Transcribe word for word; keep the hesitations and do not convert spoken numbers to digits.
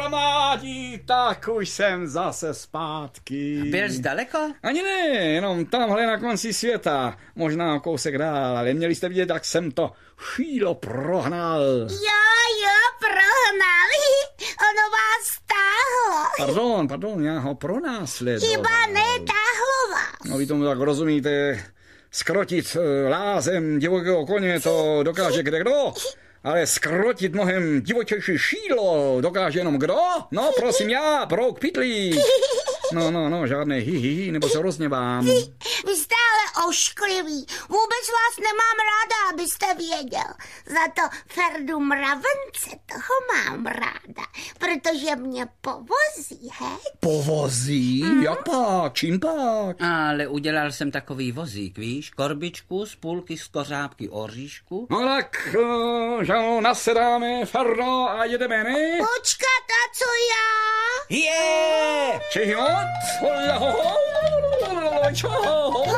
kamarádi, tak už jsem zase zpátky. Byl jsi daleko? Ani ne, jenom tamhle na konci světa. Možná kousek dál, ale měli jste vidět, jak jsem to šílo prohnal. Jo, jo, prohnal. Ono vás stáhlo. Pardon, pardon, já ho pronásledoval. Chyba netáhlo vás. No vy tomu tak rozumíte. Skrotit lázem divokého koně to dokáže kdekdo, ale skrotit mnohem divočejší šídlo dokáže jenom kdo? No prosím já, brouk pytlík. No, no, no, žádné hi, hi, hi, nebo se rozněvám. Vy jste ale ošklivý. Vůbec vás nemám ráda, abyste věděl. Za to Ferdu Mravence toho mám ráda, protože mě povozí, he? Povozí? Hmm. Jak pak? Čím pak? Ale udělal jsem takový vozík, víš? Korbičku z půlky z kořápky oříšku. No tak, uh, že nasedáme, Ferdo, a jedeme, ne? Počkat, a co já? Je! Čihot? Čo?